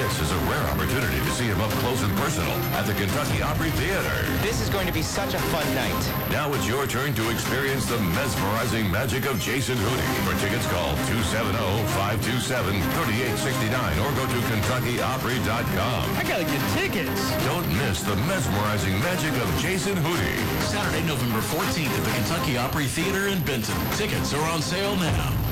This is a rare opportunity to see him up close and personal at the Kentucky Opry Theater. This is going to be such a fun night. Now it's your turn to experience the mesmerizing magic of Jason Hootie. For tickets, call 270-527-3869 or go to KentuckyOpry.com. I gotta get tickets. Don't miss the mesmerizing magic of Jason Hootie. Saturday, November 14th at the Kentucky Opry Theater in Benton. Tickets are on sale now.